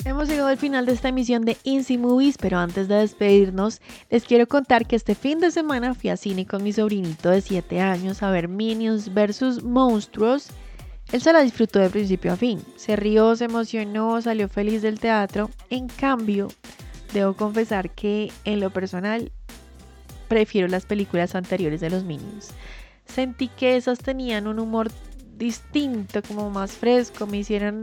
Hemos llegado al final de esta emisión de Insi Movies, pero antes de despedirnos, les quiero contar que este fin de semana fui a cine con mi sobrinito de 7 años a ver Minions vs. Monstruos. Él se la disfrutó de principio a fin, se rió, se emocionó, salió feliz del teatro. En cambio, debo confesar que en lo personal prefiero las películas anteriores de los Minions. Sentí que esas tenían un humor distinto, como más fresco, me hicieron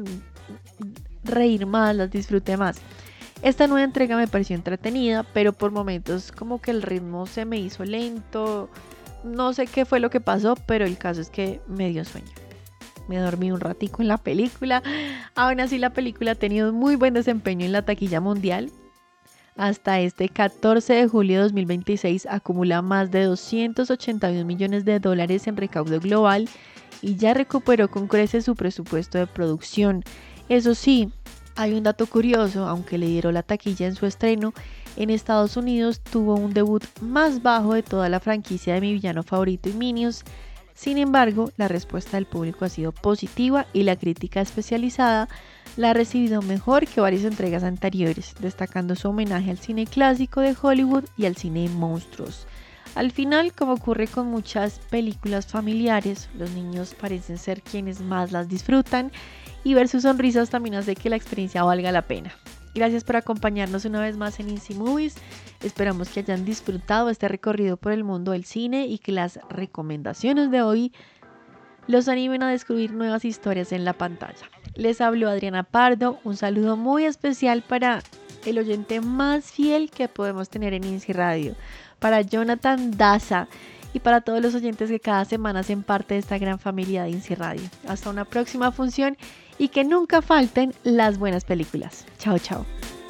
reír más, las disfruté más. Esta nueva entrega me pareció entretenida, pero por momentos como que el ritmo se me hizo lento. No sé qué fue lo que pasó, pero el caso es que me dio sueño. Me dormí un ratico en la película. Aún así, la película ha tenido muy buen desempeño en la taquilla mundial. Hasta este 14 de julio de 2026 acumula más de 281 millones de dólares en recaudo global y ya recuperó con creces su presupuesto de producción. Eso sí, hay un dato curioso, aunque le dieron la taquilla en su estreno, en Estados Unidos tuvo un debut más bajo de toda la franquicia de Mi Villano Favorito y Minions. Sin embargo, la respuesta del público ha sido positiva y la crítica especializada la ha recibido mejor que varias entregas anteriores, destacando su homenaje al cine clásico de Hollywood y al cine de monstruos. Al final, como ocurre con muchas películas familiares, los niños parecen ser quienes más las disfrutan y ver sus sonrisas también hace que la experiencia valga la pena. Gracias por acompañarnos una vez más en Insi Movies. Esperamos que hayan disfrutado este recorrido por el mundo del cine y que las recomendaciones de hoy los animen a descubrir nuevas historias en la pantalla. Les habló Adriana Pardo, un saludo muy especial para el oyente más fiel que podemos tener en Insi Radio, para Jonathan Daza y para todos los oyentes que cada semana hacen parte de esta gran familia de Insi Radio. Hasta una próxima función y que nunca falten las buenas películas. Chao, chao.